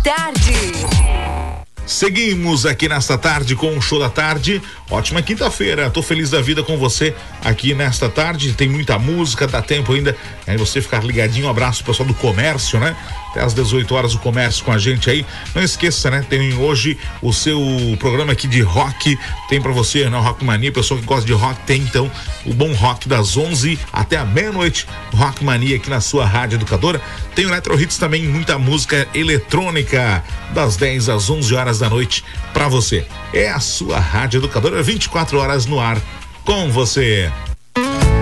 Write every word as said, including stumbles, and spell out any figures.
tarde. Seguimos aqui nesta tarde com o Show da Tarde. Ótima quinta-feira, tô feliz da vida com você aqui nesta tarde. Tem muita música, dá tempo ainda aí você ficar ligadinho. Um abraço pro pessoal do comércio, né? Até às dezoito horas o comércio com a gente aí. Não esqueça, né? Tem hoje o seu programa aqui de rock. Tem pra você, né? Rock Mania, pessoal que gosta de rock, tem então o bom rock das onze até a meia-noite. Rock Mania aqui na sua rádio educadora. Tem o Electro Hits também, muita música eletrônica das dez às onze horas da noite pra você. É a sua rádio educadora, vinte e quatro horas no ar com você.